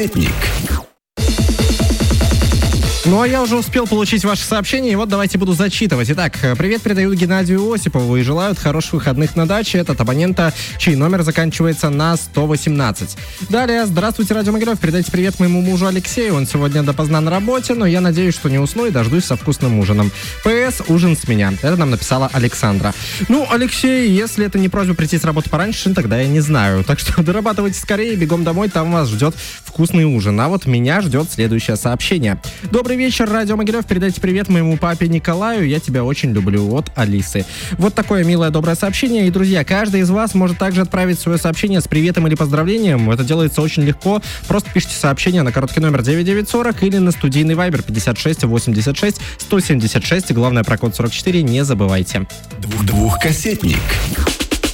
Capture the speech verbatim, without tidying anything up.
Ну, а я уже успел получить ваши сообщения, и вот давайте буду зачитывать. Итак, привет передают Геннадию Осипову и желают хороших выходных на даче. Это от абонента, чей номер заканчивается на сто восемнадцать. Далее, здравствуйте, Радио Могилев. Передайте привет моему мужу Алексею. Он сегодня допоздна на работе, но я надеюсь, что не усну и дождусь со вкусным ужином. ПС, ужин с меня. Это нам написала Александра. Ну, Алексей, если это не просьба прийти с работы пораньше, тогда я не знаю. Так что дорабатывайте скорее, бегом домой, там вас ждет вкусный ужин. А вот меня ждет следующее сообщение. Добрый вечер, Радио Могилев. Передайте привет моему папе Николаю. Я тебя очень люблю. От Алисы. Вот такое милое, доброе сообщение. И, друзья, каждый из вас может также отправить свое сообщение с приветом или поздравлением. Это делается очень легко. Просто пишите сообщение на короткий номер девять девять сорок или на студийный вайбер пятьдесят шесть восемьдесят шесть сто семьдесят шесть. Главное, про код сорок четыре не забывайте. Двух-двухкассетник.